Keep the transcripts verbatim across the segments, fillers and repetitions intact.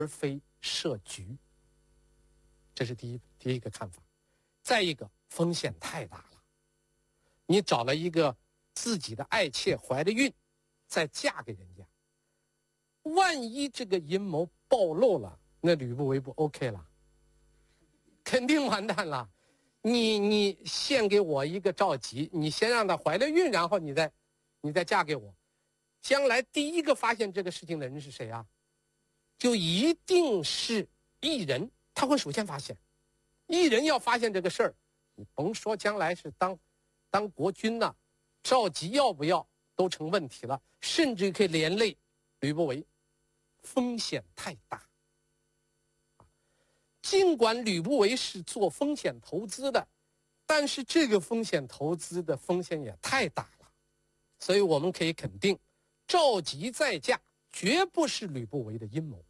而非设局。这是第一第一个看法。再一个，风险太大了。你找了一个自己的爱妾怀着孕，再嫁给人家，万一这个阴谋暴露了，那吕不韦不 OK 了，肯定完蛋了。你你献给我一个赵佶，你先让她怀了孕，然后你再你再嫁给我，将来第一个发现这个事情的人是谁啊？就一定是异人，他会首先发现。异人要发现这个事儿，你甭说将来是当当国君呐、啊，赵佶要不要都成问题了，甚至可以连累吕不韦，风险太大。尽管吕不韦是做风险投资的，但是这个风险投资的风险也太大了，所以我们可以肯定，赵佶再嫁绝不是吕不韦的阴谋，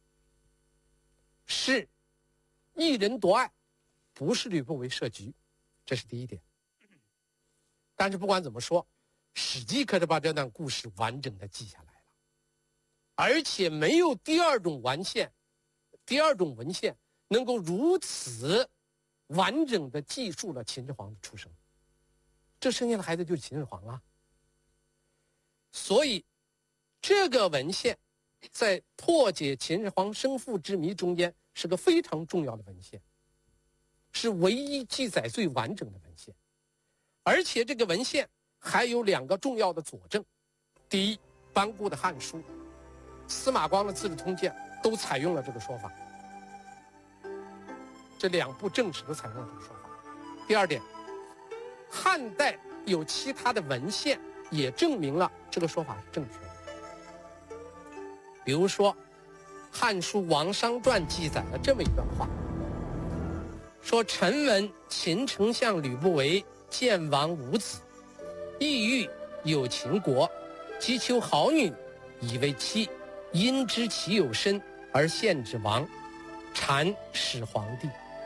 是一人夺爱，不是吕不韦设局，这是第一点。但是不管怎么说，史记可是把这段故事完整的记下来了，而且没有第二种文献，第二种文献能够如此完整的记述了秦始皇的出生。这生下的孩子就是秦始皇啊。所以这个文献在破解秦始皇生父之谜中间是个非常重要的文献，是唯一记载最完整的文献。而且这个文献还有两个重要的佐证。第一，班固的《汉书》、司马光的《资治通鉴》都采用了这个说法，这两部正史都采用了这个说法。第二点，汉代有其他的文献也证明了这个说法是正确的。比如说《汉书·王商传》记载了这么一段话，说臣闻秦丞相吕不韦见王无子，意欲有秦国，即求好女以为妻，因知其有身而献之王，禅始皇帝。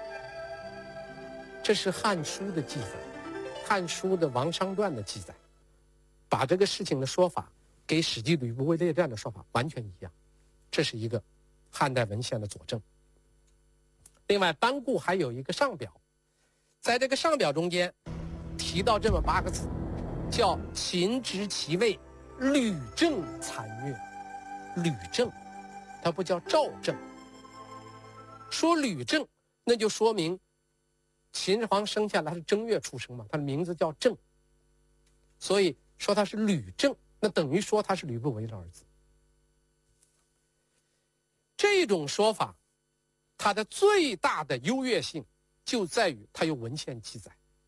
这是《汉书》的记载，《汉书》的《王商传》的记载，把这个事情的说法给《史记·吕不韦列传》的说法完全一样，这是一个汉代文献的佐证。另外，班固还有一个上表，在这个上表中间提到这么八个字，叫秦之其位，吕政残虐。吕政，他不叫赵政。说吕政，那就说明秦始皇生下来是正月出生嘛，他的名字叫政，所以说他是吕政，那等于说他是吕不韦的儿子。这种说法，它的最大的优越性就在于它有文献记载。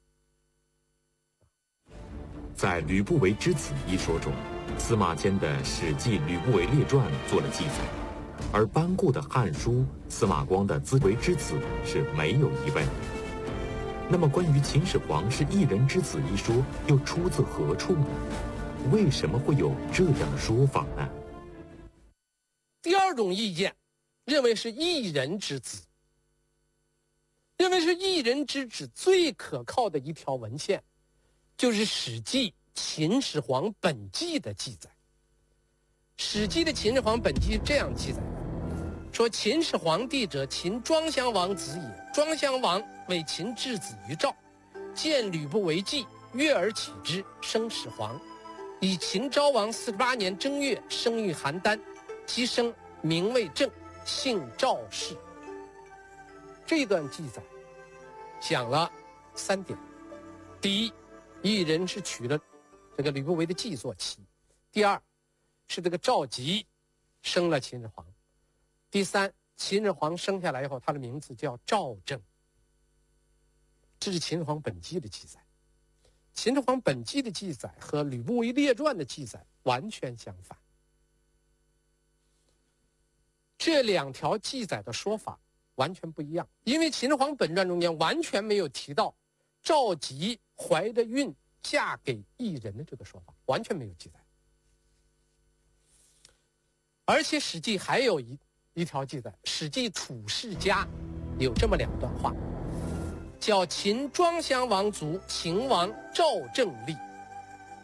在《吕不韦之子》一说中，司马迁的《史记·吕不韦列传》做了记载，而班固的《汉书》、司马光的《资韦之子》是没有疑问的。那么，关于秦始皇是一人之子一说又出自何处呢？为什么会有这样的说法呢？ 第二种意见认为是一人之子，认为是一人之子最可靠的一条文献，就是《史记·秦始皇本纪》的记载。《史记》的《秦始皇本纪》是这样记载的，说秦始皇帝者，秦庄襄王子也。庄襄王为秦质子于赵，见吕不韦计，悦而起之，生始皇。以秦昭王四十八年正月，生于邯郸，其生名为正，姓赵氏。这段记载讲了三点：第一，一人是娶了这个吕不韦的计做妻；第二，是这个赵佶生了秦始皇；第三，秦始皇生下来以后，他的名字叫赵政。这是秦始皇本纪的记载。秦始皇本纪的记载和吕不韦列传的记载完全相反。这两条记载的说法完全不一样，因为秦始皇本传中间完全没有提到赵佶怀着孕嫁给异人的这个说法，完全没有记载。而且《史记》还有一一条记载，《史记·楚世家》有这么两段话，叫秦庄襄王卒，秦王赵正立。